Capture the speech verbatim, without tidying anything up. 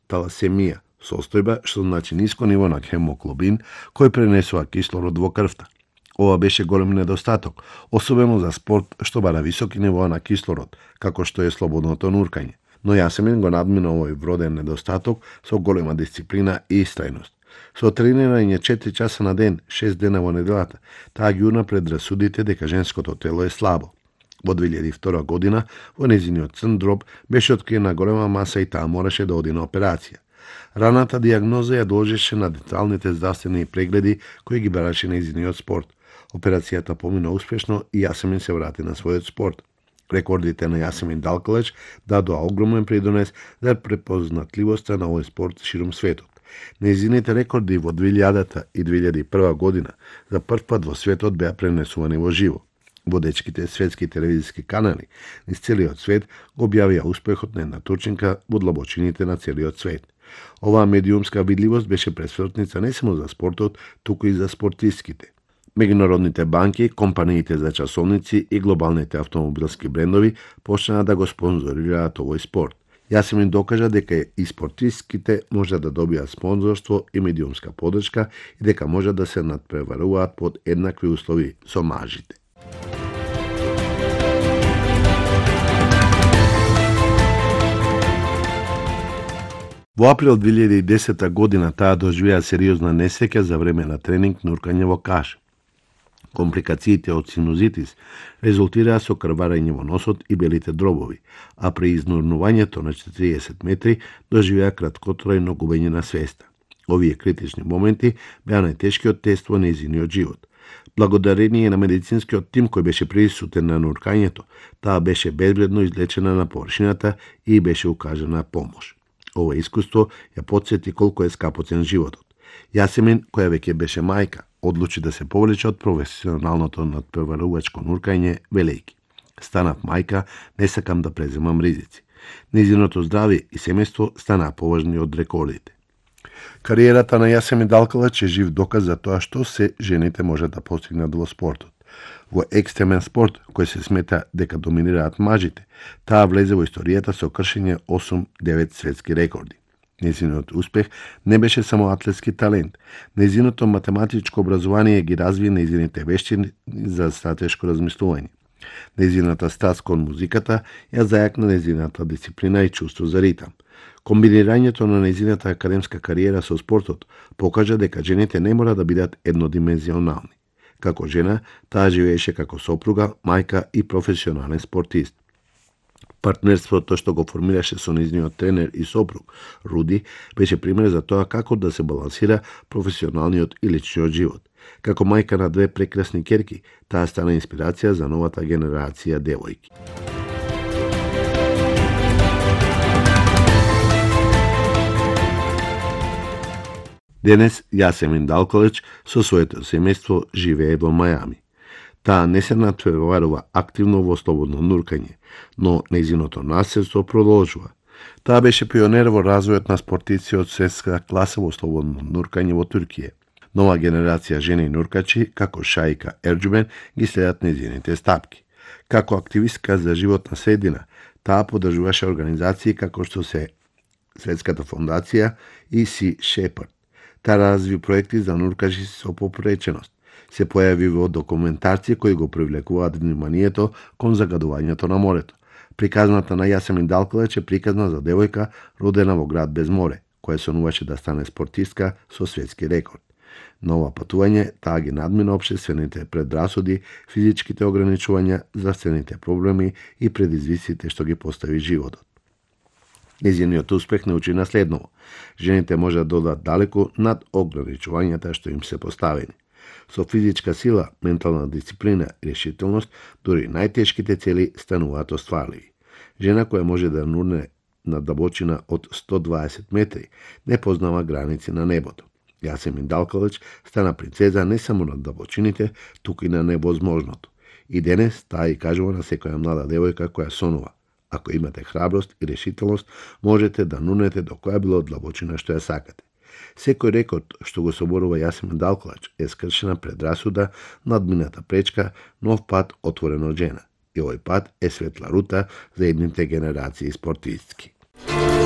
таласемија, состојба што значи ниско ниво на хемоглобин кој пренесува кислород во крвта. Ова беше голем недостаток, особено за спорт што бара високи нивоа на кислород, како што е слободното нуркање. Но Јасемин го надмина овој вроден недостаток со голема дисциплина и истрајност. Со тренирање четири часа на ден, шест дена во неделата, таа ги урна предрасудите дека женското тело е слабо. Во две илјади и втора година, во незиниот црн дроб, беше откриена голема маса и таа мораше да оди на операција. Раната диагноза ја должеше на деталните здравствени прегледи кои ги бараше незиниот спорт. Операцијата помина успешно и Јасемин се врати на својот спорт. Рекордите на Јасемин Далкалеч дадоа огромен придонес за препознатливоста на овој спорт широм светот. Незините рекорди во две илјадата и две илјади и прва година за прв пат во светот беа пренесувани во живо. Водечките светски телевизиски канали низ целиот свет го објавија успехот на една турчинка во длабочините на целиот свет. Оваа медиумска видливост беше пресвртница не само за спортот, туку и за спортистките. Меѓународните банки, компаниите за часовници и глобалните автомобилски брендови почнаа да го спонзорираат овој спорт. Јасемин докажа дека и спортистките може да добијат спонзорство и медиумска подршка и дека може да се надпреваруваат под еднакви услови со мажите. Во април две илјади и десета година таа доживеа сериозна несреќа за време на тренинг нуркање во Каш. Компликациите од синузитис резултираа со крварење во носот и белите дробови, а при изнурнувањето на четириесет метри доживеа краткотрајно губење на свеста. Овие критични моменти беа најтешкиот тест во нејзиниот живот. Благодарение на медицинскиот тим кој беше присутен на нуркањето, таа беше безбедно излечена на површината и беше укажана помош. Ова искуство ја потсети колку е скапоцен животот. Јасемин, која веќе беше мајка, одлучи да се повлече од професионалното надпреварувачко нуркање, велејки: станав мајка, не сакам да преземам ризици. Незиното здравје и семејство станаа поважни од рекордите. Кариерата на Јасемин Далкалеч е жив доказ за тоа што се жените може да постигнат во спортот. Во екстремен спорт, кој се смета дека доминираат мажите, таа влезе во историјата со кршење осум-девет светски рекорди. Незиниот успех не беше само атлетски талент. Незиното математичко образование ги разви незините вештини за стратешко размислување. Незината страст кон музиката ја зајакна незината дисциплина и чувство за ритам. Комбинирањето на незината академска кариера со спортот покажа дека жените не мора да бидат еднодимензионални. Како жена, таа живееше како сопруга, мајка и професионален спортист. Партнерството што го формираше со незиниот тренер и сопруг, Руди, беше пример за тоа како да се балансира професионалниот и личниот живот. Како мајка на две прекрасни ќерки, таа стана инспирација за новата генерација девојки. Денес Јасемин Далкалеч со своето семејство живее во Мајами. Таа не се надпреварува активно во слободно нуркање, но нејзиното наследство продолжува. Таа беше пионер во развојот на спортици од светска класа во слободно нуркање во Туркија. Нова генерација жени нуркачи, како Шаика Ерџубен, ги следат нејзините стапки. Како активистка за животна средина, таа поддржуваше организации како што се Светската фондација и Sea Shepherd. Таа разви проекти за нуркачи со попреченост. Се појави во документарци кои го привлекуваат вниманието кон загадувањето на морето. Приказната на Јасемин Далкалеч е приказна за девојка родена во град без море, која сонуваше да стане спортистка со светски рекорд. На ова патување таа ги надмина општествените предрасуди, физичките ограничувања, здравствените проблеми и предизвиците што ги постави животот. Незиниот успех не учи наследново. Жените може да додат далеку над ограничувањата што им се поставени. Со физичка сила, ментална дисциплина и решителност, дури најтешките цели стануваат остварливи. Жена која може да нурне на длабочина од сто дваесет метри, не познава граници на небото. Јасемин Далкалеч стана принцеза не само на длабочините, туку и на невозможното. И денес таа и кажува на секоја млада девојка која сонува: ако имате храброст и решителност, можете да нурнете до која било длабочина што ја сакате. Секој рекорд што го соборува Јасемин Далкалеч е скршена предрасуда, надмината пречка, нов пат отворен од жена. И овој пат е светла рута за едните генерации спортистки.